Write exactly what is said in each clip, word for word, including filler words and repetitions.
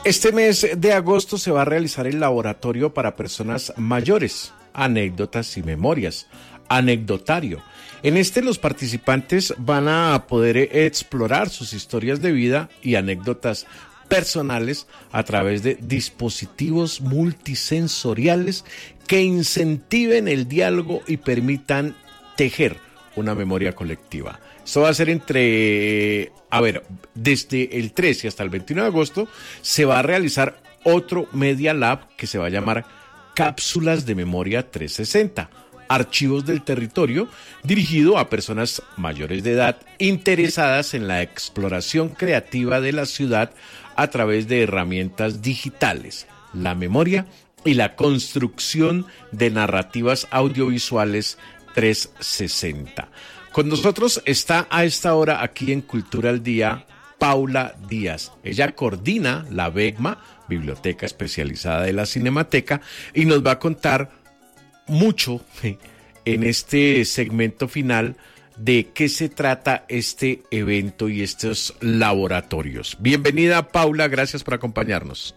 Este mes de agosto se va a realizar el laboratorio para personas mayores, anécdotas y memorias, anecdotario. En este los participantes van a poder explorar sus historias de vida y anécdotas personales a través de dispositivos multisensoriales que incentiven el diálogo y permitan tejer una memoria colectiva. Esto va a ser entre, a ver, desde el trece hasta el veintiuno de agosto se va a realizar otro Media Lab que se va a llamar Cápsulas de Memoria trescientos sesenta, archivos del territorio, dirigido a personas mayores de edad interesadas en la exploración creativa de la ciudad a través de herramientas digitales, la memoria y la construcción de narrativas audiovisuales trescientos sesenta. Con nosotros está a esta hora aquí en Cultura al Día Paula Díaz. Ella coordina la BECMA, Biblioteca Especializada de la Cinemateca, y nos va a contar mucho en este segmento final de qué se trata este evento y estos laboratorios. Bienvenida, Paula, gracias por acompañarnos.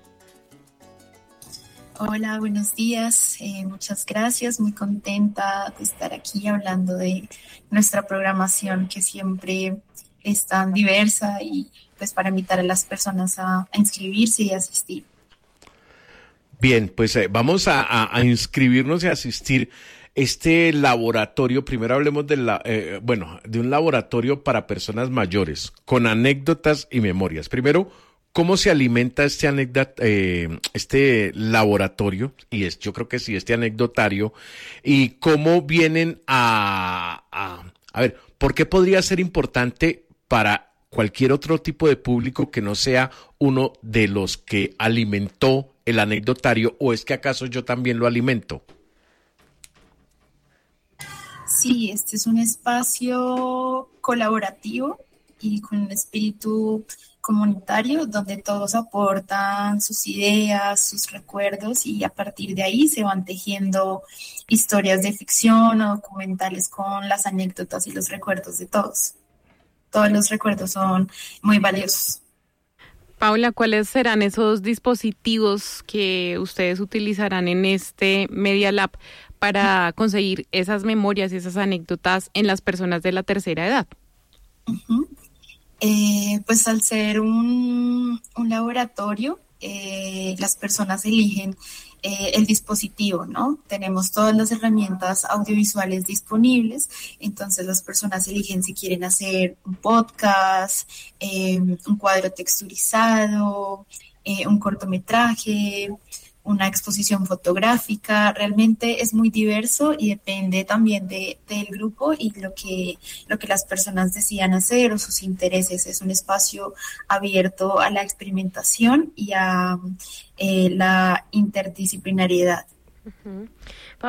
Hola, buenos días, eh, muchas gracias, muy contenta de estar aquí hablando de nuestra programación que siempre es tan diversa y pues para invitar a las personas a, a inscribirse y asistir. Bien, pues eh, vamos a, a, a inscribirnos y a asistir. Este laboratorio, primero hablemos de la, eh, bueno, de un laboratorio para personas mayores con anécdotas y memorias. Primero, ¿cómo se alimenta este anécdota, eh, este laboratorio? Y es, yo creo que sí, este anecdotario. ¿Y cómo vienen a, a, a ver, por qué podría ser importante para cualquier otro tipo de público que no sea uno de los que alimentó el anecdotario, o es que acaso yo también lo alimento? Sí, este es un espacio colaborativo y con un espíritu comunitario donde todos aportan sus ideas, sus recuerdos y a partir de ahí se van tejiendo historias de ficción o documentales con las anécdotas y los recuerdos de todos. Todos los recuerdos son muy valiosos. Paula, ¿cuáles serán esos dispositivos que ustedes utilizarán en este Media Lab para conseguir esas memorias y esas anécdotas en las personas de la tercera edad? Uh-huh. Eh, pues al ser un, un laboratorio, eh, las personas eligen eh, el dispositivo, ¿no? Tenemos todas las herramientas audiovisuales disponibles, entonces las personas eligen si quieren hacer un podcast, eh, un cuadro texturizado, eh, un cortometraje, una exposición fotográfica. Realmente es muy diverso y depende también de, del grupo y lo que, lo que las personas decidan hacer o sus intereses. Es un espacio abierto a la experimentación y a eh, la interdisciplinariedad. Uh-huh.